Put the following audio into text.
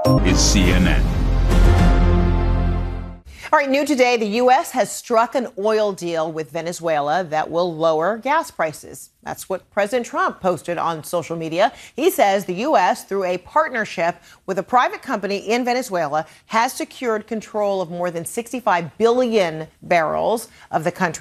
is CNN. All right, new today, the U.S. has struck an oil deal with Venezuela that will lower gas prices. That's what President Trump posted on social media. He says the U.S., through a partnership with a private company in Venezuela, has secured control of more than 65 billion barrels of the country's